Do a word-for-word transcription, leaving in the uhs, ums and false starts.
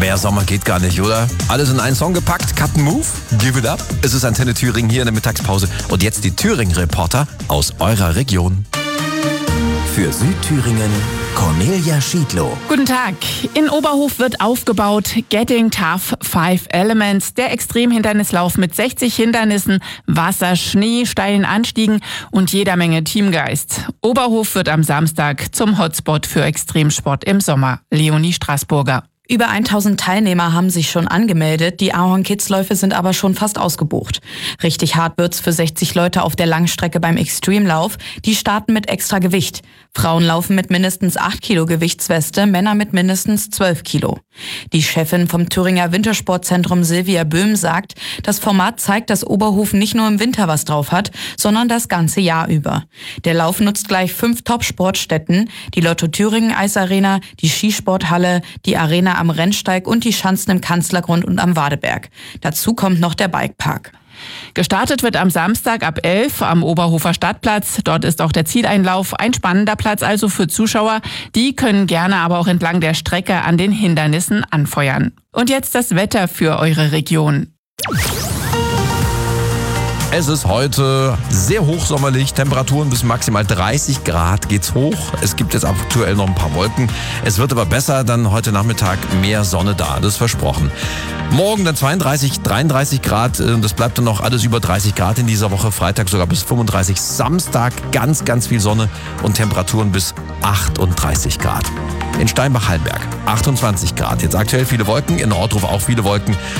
Mehr Sommer geht gar nicht, oder? Alles in einen Song gepackt, Cut and Move, Give It Up. Es ist Antenne Thüringen hier in der Mittagspause. Und jetzt die Thüringen-Reporter aus eurer Region. Für Südthüringen, Cornelia Schiedlow. Guten Tag. In Oberhof wird aufgebaut Getting Tough Five Elements, der Extremhindernislauf mit sechzig Hindernissen, Wasser, Schnee, steilen Anstiegen und jeder Menge Teamgeist. Oberhof wird am Samstag zum Hotspot für Extremsport im Sommer. Leonie Straßburger. Über tausend Teilnehmer haben sich schon angemeldet, die Ahorn-Kids-Läufe sind aber schon fast ausgebucht. Richtig hart wird's für sechzig Leute auf der Langstrecke beim Extremlauf. Die starten mit extra Gewicht. Frauen laufen mit mindestens acht Kilo Gewichtsweste, Männer mit mindestens zwölf Kilo. Die Chefin vom Thüringer Wintersportzentrum Silvia Böhm sagt, das Format zeigt, dass Oberhof nicht nur im Winter was drauf hat, sondern das ganze Jahr über. Der Lauf nutzt gleich fünf Top-Sportstätten, die Lotto Thüringen Eisarena, die Skisporthalle, die Arena am Rennsteig und die Schanzen im Kanzlergrund und am Wadeberg. Dazu kommt noch der Bikepark. Gestartet wird am Samstag ab elf am Oberhofer Stadtplatz. Dort ist auch der Zieleinlauf. Ein spannender Platz also für Zuschauer. Die können gerne aber auch entlang der Strecke an den Hindernissen anfeuern. Und jetzt das Wetter für eure Region. Es ist heute sehr hochsommerlich, Temperaturen bis maximal dreißig Grad geht's hoch. Es gibt jetzt aktuell noch ein paar Wolken. Es wird aber besser, dann heute Nachmittag mehr Sonne da, das ist versprochen. Morgen dann zweiunddreißig, dreiunddreißig Grad, das bleibt dann noch alles über dreißig Grad in dieser Woche. Freitag sogar bis fünfunddreißig, Samstag ganz, ganz viel Sonne und Temperaturen bis achtunddreißig Grad. In Steinbach-Hallenberg achtundzwanzig Grad, jetzt aktuell viele Wolken, in Nordruf auch viele Wolken.